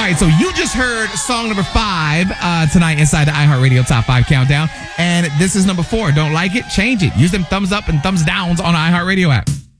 right, so you just heard song number 5 tonight inside the iHeartRadio Top 5 Countdown. And this is number 4. Don't like it? Change it. Use them thumbs up and thumbs downs on the iHeartRadio app.